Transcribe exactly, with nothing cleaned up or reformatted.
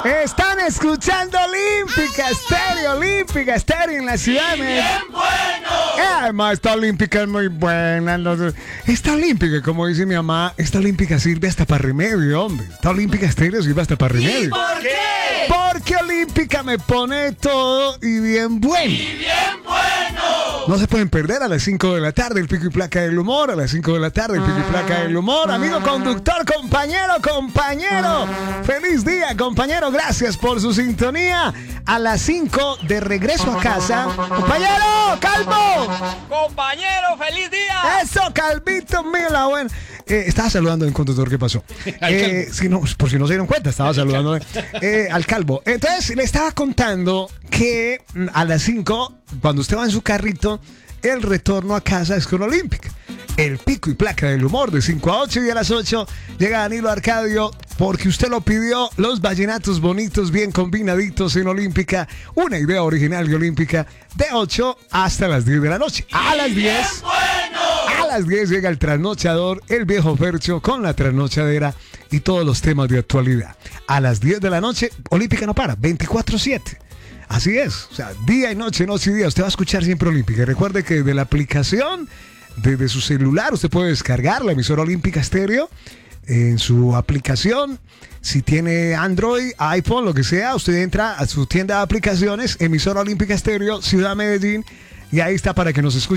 Están escuchando Olímpica Estéreo, Olímpica Estéreo en la ciudad de Medellín. ¡Bien bueno! Eh, además, esta Olímpica es muy buena. Entonces, esta Olímpica, como dice mi mamá, esta Olímpica sirve hasta para remedio, hombre. Esta Olímpica Estéreo sirve hasta para ¿Y remedio. por qué? Porque Olímpica me pone todo y bien bueno. ¡Y bien bueno! No se pueden perder a las cinco de la tarde el pico y placa del humor. A las cinco de la tarde el pico y placa del humor. Amigo conductor, compañero, compañero. Feliz día, compañero. Gracias por su sintonía. A las cinco de regreso a casa. Compañero, Calvo. Compañero, feliz día. Eso, Calvito mío, la buena. Eh, estaba saludando al conductor, ¿qué pasó? Eh, si no, por si no se dieron cuenta, estaba saludando eh, al Calvo. Entonces, le estaba contando que mm, a las cinco, cuando usted va en su carrito, el retorno a casa es con Olímpica. El pico y placa del humor de cinco a ocho y a las ocho llega Danilo Arcadio porque usted lo pidió, los vallenatos bonitos bien combinaditos en Olímpica, una idea original de Olímpica de ocho hasta las diez de la noche. A las diez, a las diez llega el trasnochador, el viejo Fercho con la trasnochadera y todos los temas de actualidad. A las diez de la noche, Olímpica no para, veinticuatro siete. Así es, o sea, día y noche, noche y día, usted va a escuchar siempre Olímpica. Recuerde que de la aplicación, desde su celular, usted puede descargar la emisora Olímpica Estéreo en su aplicación. Si tiene Android, iPhone, lo que sea, usted entra a su tienda de aplicaciones, emisora Olímpica Estéreo, Ciudad Medellín, y ahí está para que nos escuche.